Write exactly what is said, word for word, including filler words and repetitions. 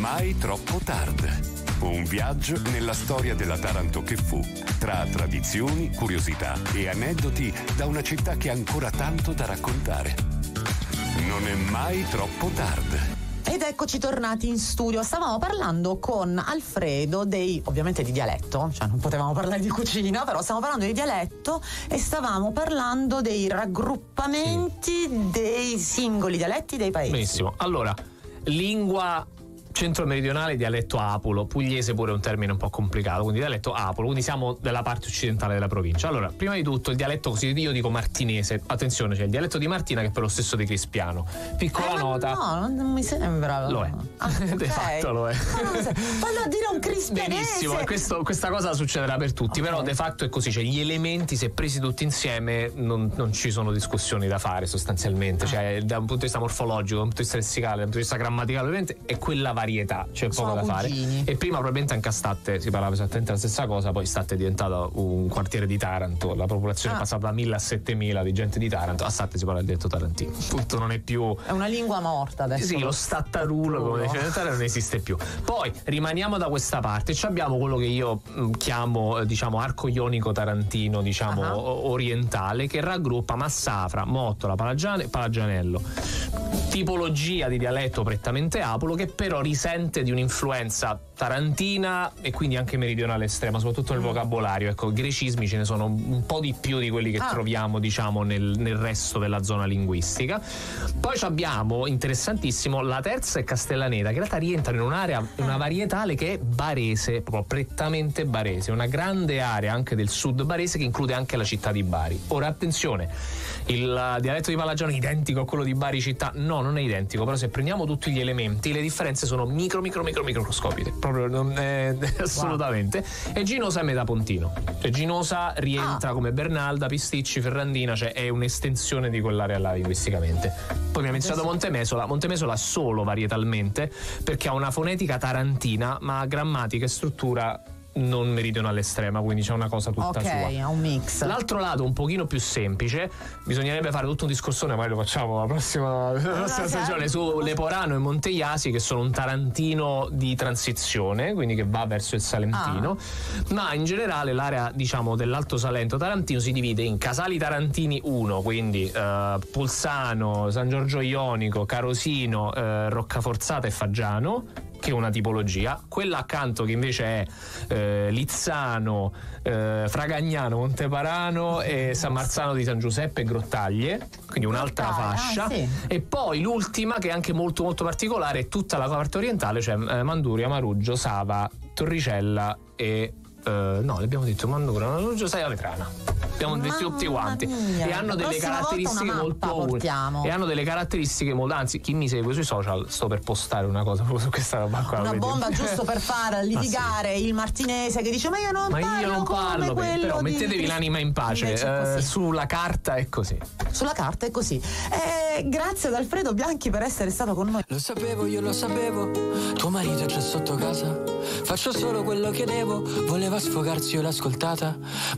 mai troppo tardi. Un viaggio nella storia della Taranto che fu, tra tradizioni, curiosità e aneddoti da una città che ha ancora tanto da raccontare. Non è mai troppo tardi. Ed eccoci tornati in studio. Stavamo parlando con Alfredo dei, ovviamente di dialetto, cioè non potevamo parlare di cucina, però stavamo parlando di dialetto e stavamo parlando dei raggruppamenti sì. dei singoli dialetti dei paesi. Benissimo. Allora, lingua centro-meridionale, dialetto apulo, pugliese pure è un termine un po' complicato, quindi dialetto apulo, quindi siamo della parte occidentale della provincia. Allora, prima di tutto il dialetto, così io dico martinese, attenzione, c'è il dialetto di Martina che è per lo stesso di Crispiano. Piccola eh, nota. No, non mi sembra. Lo è. Ah, okay. De fatto lo è. Fallo a dire un crispianese. Benissimo, questo, questa cosa succederà per tutti, okay. Però de facto è così, cioè gli elementi se presi tutti insieme non, non ci sono discussioni da fare sostanzialmente, ah. Cioè da un punto di vista morfologico, da un punto di vista lessicale, da un punto di vista grammaticale, ovviamente è quella varietà, c'è poco da fare. E prima probabilmente anche a Statte si parlava esattamente la stessa cosa, poi Statte è diventata un quartiere di Taranto, la popolazione ah. è passata da mille a settemila di gente di Taranto, a Statte si parla il dialetto tarantino, tutto non è più, è una lingua morta adesso. Sì, lo stattarulo come dice non esiste più. Poi rimaniamo da questa parte, ci abbiamo quello che io mh, chiamo diciamo arco ionico tarantino, diciamo uh-huh. orientale, che raggruppa Massafra, Mottola, Palagiane, Palagianello, tipologia di dialetto prettamente apulo che però risente di un'influenza tarantina e quindi anche meridionale estrema, soprattutto nel mm. vocabolario. Ecco, grecismi ce ne sono un po' di più di quelli che ah. troviamo diciamo nel, nel resto della zona linguistica. Poi abbiamo, interessantissimo, la terza è castellaneta, che in realtà rientra in un'area, in una varietale che è barese, proprio prettamente barese, una grande area anche del sud barese che include anche la città di Bari. Ora attenzione, il dialetto di Palagiano è identico a quello di Bari città? No, non è identico, però se prendiamo tutti gli elementi le differenze sono micro micro micro microscopiche, proprio non è, assolutamente. Wow. E Ginosa è metapontino, cioè Ginosa rientra ah. come Bernalda, Pisticci, Ferrandina, cioè è un'estensione di quell'area là linguisticamente. Poi mi ha menzionato Montemesola. Montemesola solo varietalmente perché ha una fonetica tarantina ma grammatica e struttura non meridionale estrema, quindi c'è una cosa tutta okay, sua. Ok, ha un mix. L'altro lato un pochino più semplice, bisognerebbe fare tutto un discorsone, magari lo facciamo la prossima, la prossima stagione, su Leporano e Monteiasi, che sono un tarantino di transizione, quindi che va verso il salentino, ah. ma in generale l'area diciamo dell'Alto Salento tarantino si divide in Casali Tarantini uno, quindi eh, Pulsano, San Giorgio Ionico, Carosino, eh, Roccaforzata e Faggiano, che è una tipologia, quella accanto che invece è eh, Lizzano, eh, Fragagnano, Monteparano e San Marzano di San Giuseppe e Grottaglie, quindi un'altra Grottaglie, fascia, ah, sì. E poi l'ultima che è anche molto molto particolare è tutta la parte orientale, cioè eh, Manduria, Maruggio, Sava, Torricella e eh, no, le abbiamo detto Manduria, Maruggio, Sava, Vetrana. Abbiamo detti tutti quanti mia. E hanno La delle caratteristiche molto portiamo. e hanno delle caratteristiche molto, anzi chi mi segue sui social sto per postare una cosa proprio su questa roba qua, una bomba giusto per far litigare ah, sì. il martinese che dice ma io non ma parlo io non parlo come però di... mettetevi l'anima in pace, eh, sulla carta è così sulla carta è così. Eh, grazie ad Alfredo Bianchi per essere stato con noi. Lo sapevo, io lo sapevo, tuo marito è già sotto casa, faccio solo quello che devo, voleva sfogarsi, io l'ho ascoltata.